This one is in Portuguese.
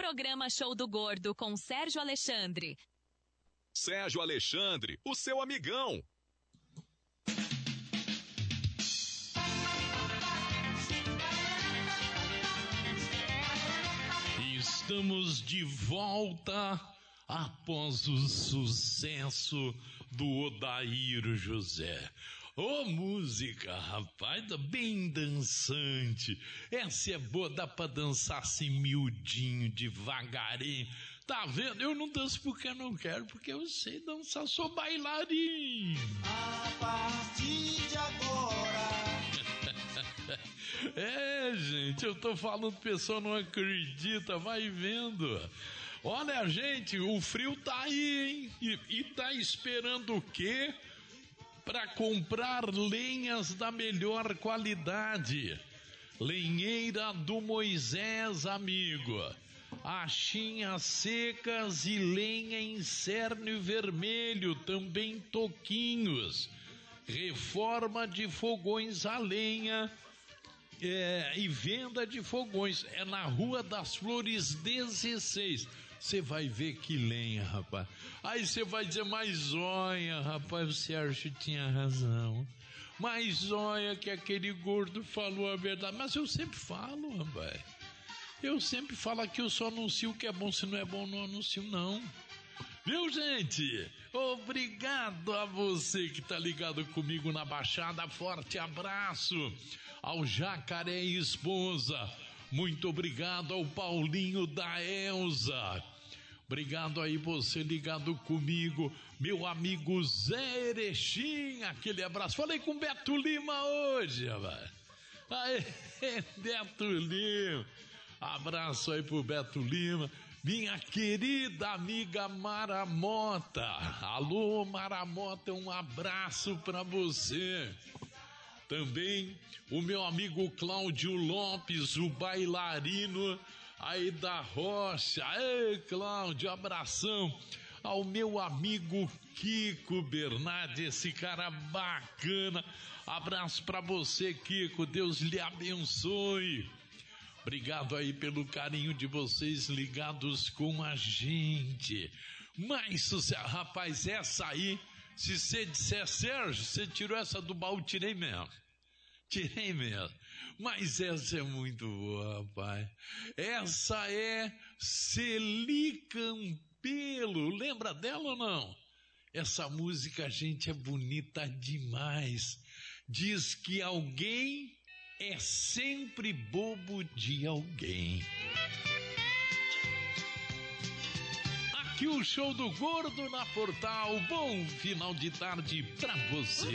Programa Show do Gordo com Sérgio Alexandre. Sérgio Alexandre, o seu amigão. Estamos de volta após o sucesso do Odair José. Ô, música, rapaz, bem dançante. Essa é boa, dá pra dançar assim miudinho, devagarinho. Tá vendo? Eu não danço porque eu não quero, porque eu sei dançar, sou bailarino. A partir de agora. É, gente, eu tô falando, o pessoal não acredita, vai vendo. Olha, gente, o frio tá aí, hein? E tá esperando o quê? Para comprar lenhas da melhor qualidade. Lenheira do Moisés, amigo. Achinhas secas e lenha em cerne vermelho, também toquinhos. Reforma de fogões a lenha e venda de fogões. É na Rua das Flores 16. Você vai ver que lenha, rapaz. Aí você vai dizer, mas olha, rapaz, o Sérgio tinha razão. Mas olha que aquele gordo falou a verdade. Mas eu sempre falo, rapaz. Eu sempre falo aqui, eu só anuncio o que é bom. Se não é bom, não anuncio, não. Viu, gente? Obrigado a você que tá ligado comigo na Baixada. Forte abraço ao Jacaré e Esposa. Muito obrigado ao Paulinho da Elza. Obrigado aí você ligado comigo, meu amigo Zé Erechim. Aquele abraço. Falei com Beto Lima hoje, rapaz. Aí, Beto Lima. Abraço aí pro Beto Lima. Minha querida amiga Maramota. Alô, Maramota, um abraço pra você. Também o meu amigo Cláudio Lopes, o bailarino aí da Rocha. Ei, Cláudio, abração. Ao meu amigo Kiko Bernardi, esse cara bacana. Abraço pra você, Kiko, Deus lhe abençoe. Obrigado aí pelo carinho de vocês ligados com a gente. Mais sucesso. Rapaz, essa aí, se você disser, Sérgio, você tirou essa do baú, tirei mesmo. Tirei mesmo. Mas essa é muito boa, rapaz. Essa é Celi Campelo. Lembra dela ou não? Essa música, gente, é bonita demais. Diz que alguém é sempre bobo de alguém. Aqui o show do Gordo na Portal. Bom final de tarde pra você.